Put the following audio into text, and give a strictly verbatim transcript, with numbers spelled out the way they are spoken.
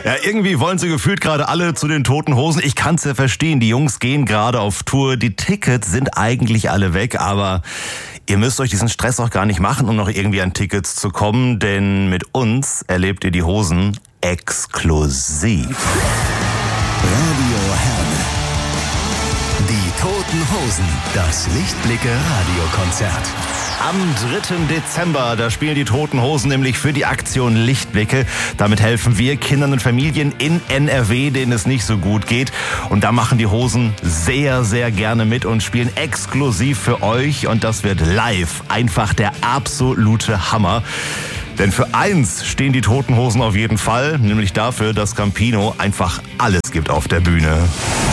Ja, irgendwie wollen sie gefühlt gerade alle zu den Toten Hosen. Ich kann's ja verstehen, die Jungs gehen gerade auf Tour. Die Tickets sind eigentlich alle weg, aber ihr müsst euch diesen Stress auch gar nicht machen, um noch irgendwie an Tickets zu kommen, denn mit uns erlebt ihr die Hosen exklusiv. Radio Herne. Die Toten Hosen. Das Lichtblicke Radiokonzert. Am dritten Dezember, da spielen die Toten Hosen nämlich für die Aktion Lichtblicke. Damit helfen wir Kindern und Familien in N R W, denen es nicht so gut geht. Und da machen die Hosen sehr, sehr gerne mit und spielen exklusiv für euch. Und das wird live einfach der absolute Hammer. Denn für eins stehen die Toten Hosen auf jeden Fall, nämlich dafür, dass Campino einfach alles gibt auf der Bühne.